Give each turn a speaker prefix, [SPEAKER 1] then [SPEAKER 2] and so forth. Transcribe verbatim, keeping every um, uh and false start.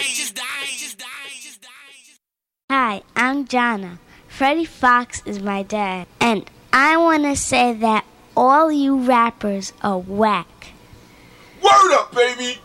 [SPEAKER 1] Hi, I'm Jana. Freddie Fox is my dad. And I want to say that all you rappers are whack.
[SPEAKER 2] Word up, baby!